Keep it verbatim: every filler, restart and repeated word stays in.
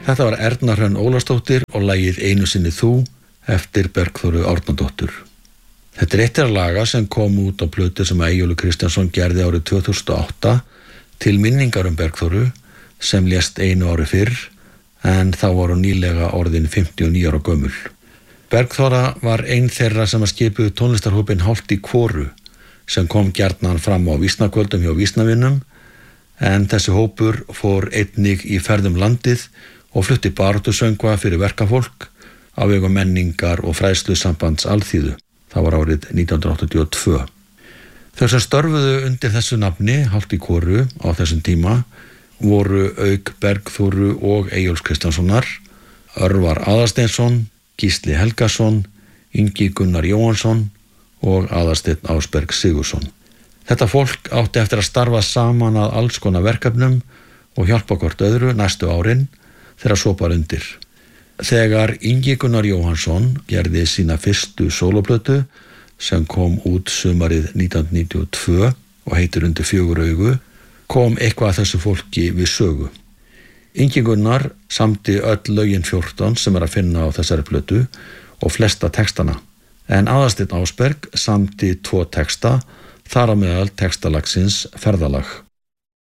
Þetta var Erna Hrönn Ólafsdóttir og lagið Einu sinni þú eftir Bergþóru Árnadóttur. Þetta er eitt af laga sem kom út á plötu sem Eyjólfur Kristjánsson gerði árið tvö þúsund og átta til minningar um Bergþóru sem lést einu ári fyrr, en þá var hún nýlega orðin fimmtíu og níu ára gömul. Bergþóra var ein þeirra sem að skipuðu tónlistarhópinn Hálft í hvoru sem kom gjarnan fram á vísnakvöldum hjá vísnavinnum, en þessi hópur fór einnig í ferðum landið og flutti baráttusöngva fyrir verkafólk á vegum menningar og fræðslusambands Alþýðu. Það var árið nítján hundruð áttatíu og tvö. Þau sem störfuðu undir þessu nafni, Hálft í hvoru, á þessum tíma, voru auk Bergþóru og Eyjólfs Kristjánssonar, Örvar Aðalsteinsson, Gísli Helgason, Ingi Gunnar Jóhannsson og Aðalsteinn Ásberg Sigurðsson. Þetta fólk átti eftir að starfa saman að alls konar verkefnum og hjálpa hvort öðru næstu árin þegar svo bar undir. Þegar Ingi Gunnar Jóhannsson gerði sína fyrstu sólóplötu sem kom út sumarið nítján hundruð níutíu og tvö og heitir Undir fjögur augu, kom eitthvað að þessu fólki við sögu. Ingi Gunnar samdi öll lögin fjórtán sem er að finna á þessari plötu og flesta textana, en Aðalsteinn Ásberg samdi tvo texta, þar á meðal textalagsins Ferðalag.